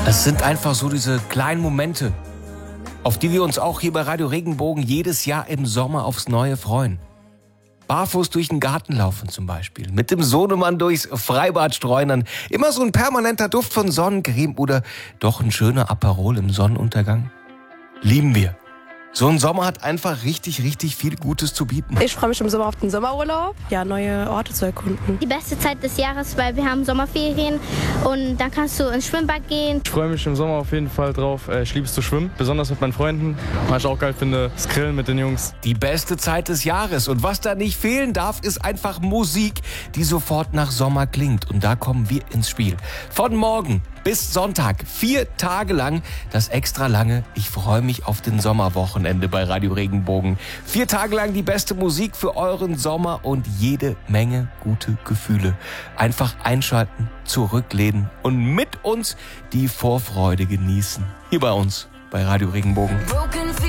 Es sind einfach so diese kleinen Momente, auf die wir uns auch hier bei Radio Regenbogen jedes Jahr im Sommer aufs Neue freuen. Barfuß durch den Garten laufen zum Beispiel, mit dem Sohnemann durchs Freibad streunern, immer so ein permanenter Duft von Sonnencreme oder doch ein schöner Aperol im Sonnenuntergang. Lieben wir. So ein Sommer hat einfach richtig viel Gutes zu bieten. Ich freue mich im Sommer auf den Sommerurlaub, neue Orte zu erkunden. Die beste Zeit des Jahres, weil wir haben Sommerferien und dann kannst du ins Schwimmbad gehen. Ich freue mich im Sommer auf jeden Fall drauf. Ich liebe es zu schwimmen, besonders mit meinen Freunden. Was ich auch geil finde, das Grillen mit den Jungs. Die beste Zeit des Jahres. Und was da nicht fehlen darf, ist einfach Musik, die sofort nach Sommer klingt. Und da kommen wir ins Spiel. Von morgen bis Sonntag, 4 Tage lang, das extra lange Ich freue mich auf den Sommerwochenende bei Radio Regenbogen. 4 Tage lang die beste Musik für euren Sommer und jede Menge gute Gefühle. Einfach einschalten, zurücklehnen und mit uns die Vorfreude genießen. Hier bei uns bei Radio Regenbogen.